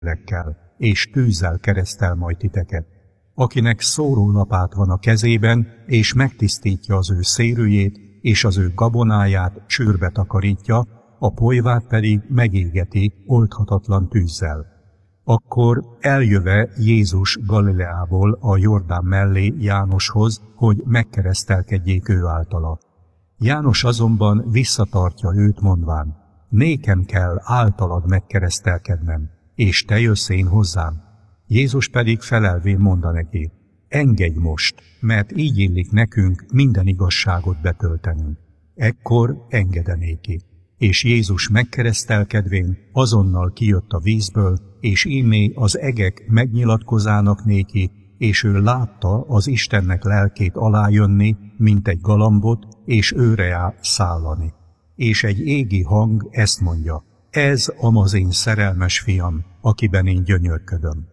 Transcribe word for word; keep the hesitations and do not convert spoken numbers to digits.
lélekkel, és tűzzel keresztel majd titeket. Akinek szórólapát van a kezében, és megtisztítja az ő szérűjét, és az ő gabonáját csőrbe takarítja, a polyvát pedig megégeti oldhatatlan tűzzel. Akkor eljöve Jézus Galileából a Jordán mellé Jánoshoz, hogy megkeresztelkedjék ő általa. János azonban visszatartja őt, mondván: nékem kell általad megkeresztelkednem, és te jössz én hozzám. Jézus pedig felelvén mondta neki: engedj most, mert így illik nekünk minden igazságot betöltenünk. Ekkor engedenéki. És Jézus megkeresztelkedvén azonnal kijött a vízből, és ímé az egek megnyilatkozának néki, és ő látta az Istennek lelkét alájönni, mint egy galambot, és őre szállani. És egy égi hang ezt mondja: ez amaz én szerelmes fiam, akiben én gyönyörködöm.